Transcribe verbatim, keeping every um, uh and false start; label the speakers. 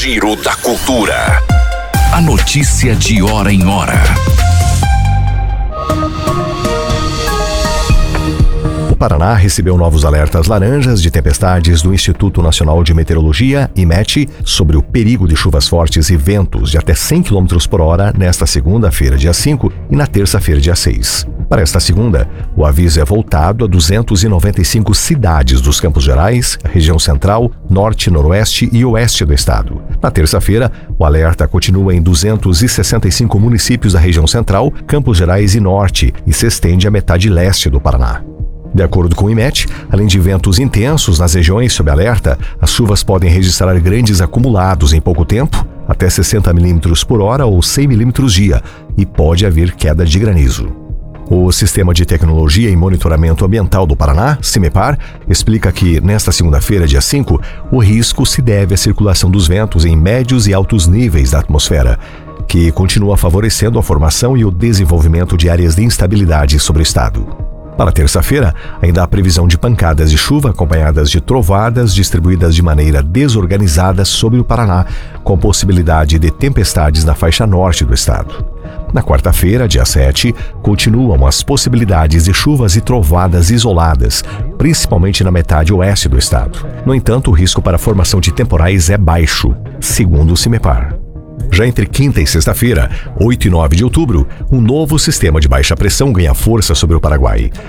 Speaker 1: Giro da Cultura. A notícia de hora em hora.
Speaker 2: O Paraná recebeu novos alertas laranjas de tempestades do Instituto Nacional de Meteorologia, IMET, sobre o perigo de chuvas fortes e ventos de até cem quilômetros por hora nesta segunda-feira, dia cinco, e na terça-feira, dia seis. Para esta segunda, o aviso é voltado a duzentas e noventa e cinco cidades dos Campos Gerais, região central, norte, noroeste e oeste do estado. Na terça-feira, o alerta continua em duzentos e sessenta e cinco municípios da região central, Campos Gerais e norte, e se estende à metade leste do Paraná. De acordo com o IMET, além de ventos intensos nas regiões sob alerta, as chuvas podem registrar grandes acumulados em pouco tempo, até sessenta milímetros por hora ou cem milímetros dia, e pode haver queda de granizo. O Sistema de Tecnologia e Monitoramento Ambiental do Paraná, CIMEPAR, explica que, nesta segunda-feira, dia cinco, o risco se deve à circulação dos ventos em médios e altos níveis da atmosfera, que continua favorecendo a formação e o desenvolvimento de áreas de instabilidade sobre o estado. Para terça-feira, ainda há previsão de pancadas de chuva acompanhadas de trovadas distribuídas de maneira desorganizada sobre o Paraná, com possibilidade de tempestades na faixa norte do estado. Na quarta-feira, dia sete, continuam as possibilidades de chuvas e trovadas isoladas, principalmente na metade oeste do estado. No entanto, o risco para a formação de temporais é baixo, segundo o CIMEPAR. Já entre quinta e sexta-feira, oito e nove de outubro, um novo sistema de baixa pressão ganha força sobre o Paraguai.